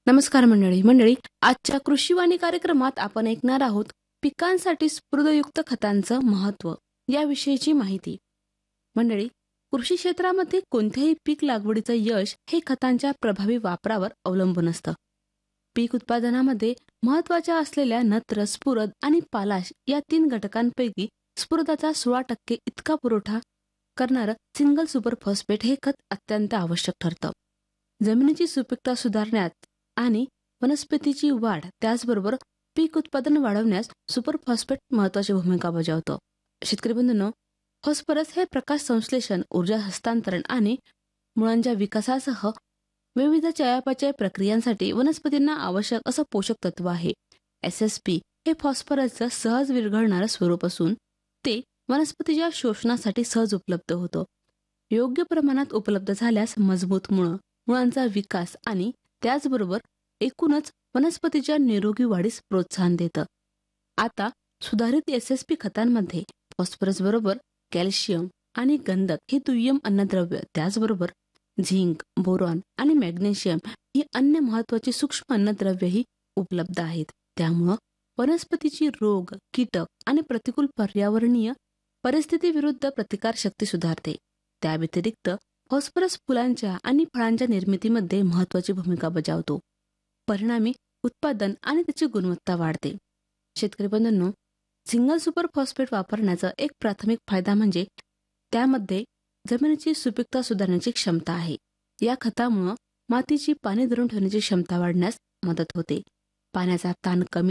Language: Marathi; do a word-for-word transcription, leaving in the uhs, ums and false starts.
नमस्कार मंडळी मंडळी आजच्या कृषीवाणी कार्यक्रमात आपण ऐकणार आहोत पिकांसाठी स्फूर्तयुक्त खतांचं महत्त्व याविषयीची माहिती. मंडळी, कृषी क्षेत्रामध्ये कोणत्याही पीक लागवडीचं यश हे खतांच्या प्रभावी वापरावर अवलंबून असतं. पीक उत्पादनामध्ये महत्वाच्या असलेल्या नत्र, स्फुरद आणि पालाश या तीन घटकांपैकी स्फुरदाचा सोळा टक्के इतका पुरवठा करणारं सिंगल सुपर फॉस्फेट हे खत अत्यंत आवश्यक ठरतं. जमिनीची सुपीकता सुधारण्यात आणि वनस्पतीची वाढ त्याचबरोबर पीक उत्पादन वाढवण्यास सुपर फॉस्फेट महत्वाची भूमिका बजावतो. शेतकरी बंधूंनो, फॉस्फरस हे प्रकाश संश्लेषण, ऊर्जा हस्तांतरण आणि मुळांच्या विकासासह विविध चयापचय प्रक्रियांसाठी वनस्पतींना आवश्यक असं पोषक तत्व आहे. एस एस पी हे फॉस्फरसचं सहज विरघळणारं स्वरूप असून ते वनस्पतीच्या शोषणासाठी सहज उपलब्ध होतं. योग्य प्रमाणात उपलब्ध झाल्यास मजबूत मुळं, मुळांचा विकास आणि त्याचबरोबर एकूणच वनस्पतीच्या निरोगी वाढीस प्रोत्साहन देतं. आता सुधारित एस एस पी खतांमध्ये फॉस्फरस बरोबर कॅल्शियम आणि गंधक ही दुय्यम अन्नद्रव्य, त्याचबरोबर झिंक, बोरॉन आणि मॅग्नेशियम ही अन्य महत्वाची सूक्ष्म अन्नद्रव्यही उपलब्ध आहेत. त्यामुळं वनस्पतीची रोग, कीटक आणि प्रतिकूल पर्यावरणीय परिस्थितीविरुद्ध प्रतिकारशक्ती सुधारते. त्या व्यतिरिक्त फॉस्फरस फुलांच्या आणि फळांच्या निर्मितीमध्ये महत्वाची भूमिका बजावतो. परिणामी उत्पादन आणि त्याची गुणवत्ता वाढते. शेतकरी बंधूंनो, सिंगल सुपर फॉस्फेट वापरण्याचा एक प्राथमिक फायदा म्हणजे त्यामध्ये जमिनीची सुपीकता सुधारण्याची क्षमता आहे. या खतामुळे मातीची पाणी धरून ठेवण्याची क्षमता वाढण्यास मदत होते. पाण्याचा ताण कमी